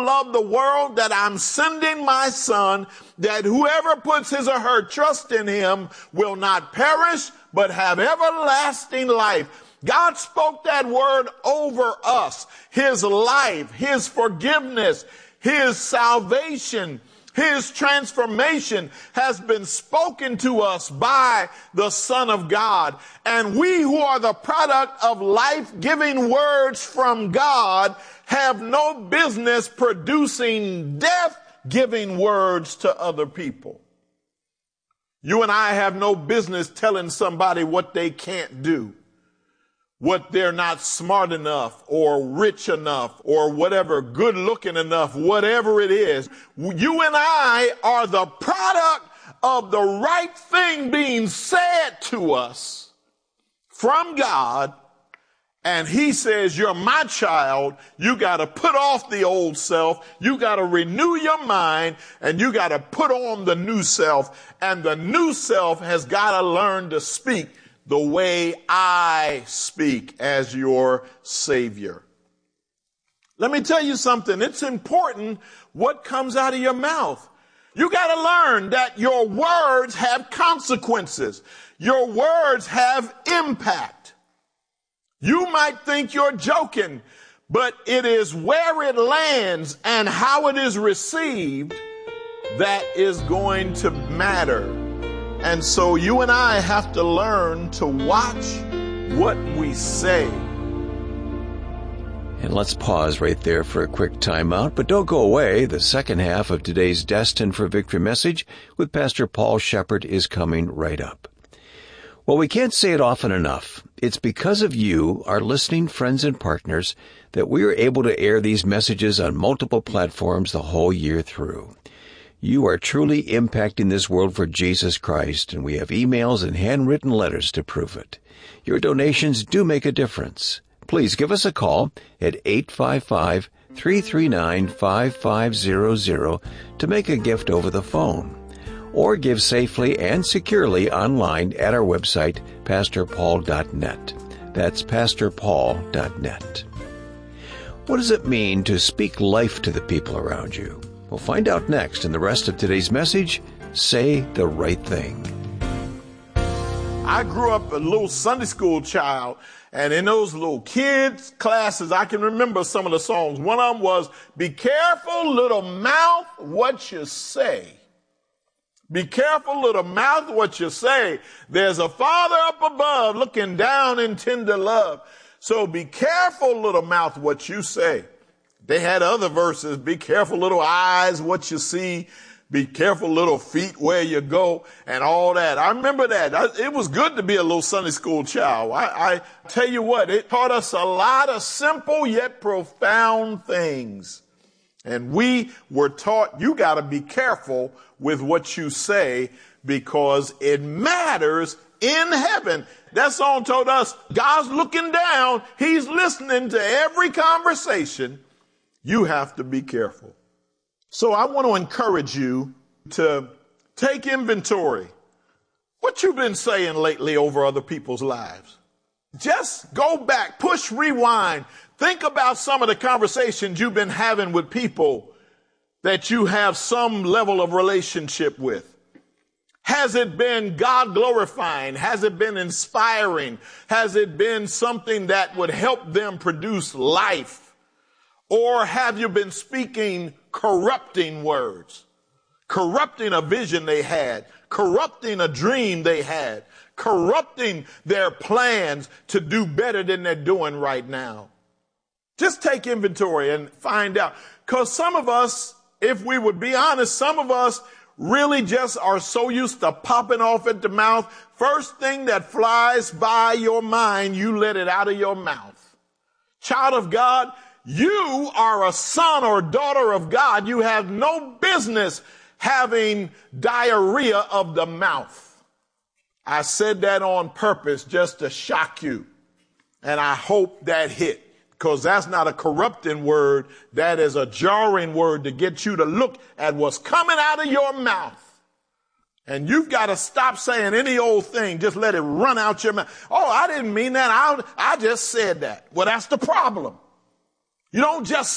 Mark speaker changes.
Speaker 1: loved the world that I'm sending my son, that whoever puts his or her trust in him will not perish, but have everlasting life. God spoke that word over us. His life, his forgiveness, his salvation, his transformation has been spoken to us by the Son of God. And we who are the product of life-giving words from God have no business producing death-giving words to other people. You and I have no business telling somebody what they can't do, what they're not smart enough or rich enough or whatever, good looking enough, whatever it is. You and I are the product of the right thing being said to us from God. And he says, you're my child. You got to put off the old self. You got to renew your mind, and you got to put on the new self. And the new self has got to learn to speak the way I speak as your Savior. Let me tell you something. It's important what comes out of your mouth. You got to learn that your words have consequences. Your words have impact. You might think you're joking, but it is where it lands and how it is received that is going to matter. And so you and I have to learn to watch what we say.
Speaker 2: And let's pause right there for a quick timeout, but don't go away. The second half of today's Destined for Victory message with Pastor Paul Shepherd is coming right up. Well, we can't say it often enough. It's because of you, our listening friends and partners, that we are able to air these messages on multiple platforms the whole year through. You are truly impacting this world for Jesus Christ, and we have emails and handwritten letters to prove it. Your donations do make a difference. Please give us a call at 855-339-5500 to make a gift over the phone, or give safely and securely online at our website, pastorpaul.net. That's pastorpaul.net. What does it mean to speak life to the people around you? We'll find out next in the rest of today's message, Say the Right Thing.
Speaker 1: I grew up a little Sunday school child, and in those little kids' classes, I can remember some of the songs. One of them was, "Be careful, little mouth, what you say." Be careful, little mouth, what you say. There's a Father up above looking down in tender love. So be careful, little mouth, what you say. They had other verses. Be careful, little eyes, what you see. Be careful, little feet, where you go, and all that. I remember that. It was good to be a little Sunday school child. I tell you what, it taught us a lot of simple yet profound things. And we were taught you got to be careful with what you say because it matters in heaven. That song told us God's looking down. He's listening to every conversation. You have to be careful. So I want to encourage you to take inventory. What you've been saying lately over other people's lives. Just go back, push rewind. Think about some of the conversations you've been having with people that you have some level of relationship with. Has it been God glorifying? Has it been inspiring? Has it been something that would help them produce life? Or have you been speaking corrupting words, corrupting a vision they had, corrupting a dream they had, corrupting their plans to do better than they're doing right now? Just take inventory and find out. Because some of us, if we would be honest, some of us really just are so used to popping off at the mouth. First thing that flies by your mind, you let it out of your mouth. Child of God, you are a son or daughter of God. You have no business having diarrhea of the mouth. I said that on purpose just to shock you. And I hope that hit. Because that's not a corrupting word. That is a jarring word to get you to look at what's coming out of your mouth. And you've got to stop saying any old thing. Just let it run out your mouth. Oh, I didn't mean that. I just said that. Well, that's the problem. You don't just